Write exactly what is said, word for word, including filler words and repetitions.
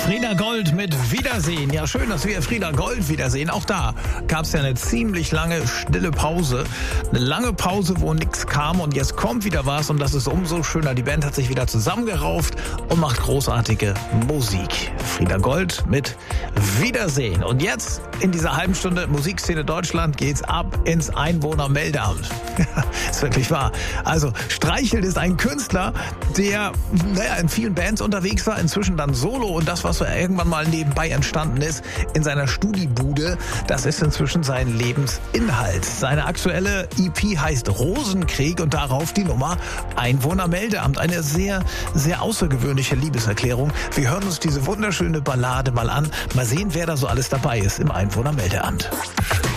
Frieda Gold mit Wiedersehen. Ja, schön, dass wir Frieda Gold wiedersehen. Auch da gab es ja eine ziemlich lange stille Pause. Eine lange Pause, wo nichts kam und jetzt kommt wieder was und das ist umso schöner. Die Band hat sich wieder zusammengerauft und macht großartige Musik. Frieda Gold mit Wiedersehen. Und jetzt in dieser halben Stunde Musikszene Deutschland geht's ab ins Einwohnermeldeamt. Ist wirklich wahr. Also Streichelt ist ein Künstler, der naja, in vielen Bands unterwegs war, inzwischen dann solo und das, was so irgendwann mal nebenbei entstanden ist in seiner Studiebude, das ist inzwischen sein Lebensinhalt. Seine aktuelle E P heißt Rosenkrieg und darauf die Nummer Einwohnermeldeamt. Eine sehr, sehr außergewöhnliche Liebeserklärung. Wir hören uns diese wunderschöne Ballade mal an. Mal sehen, wer da so alles dabei ist im Einwohnermeldeamt.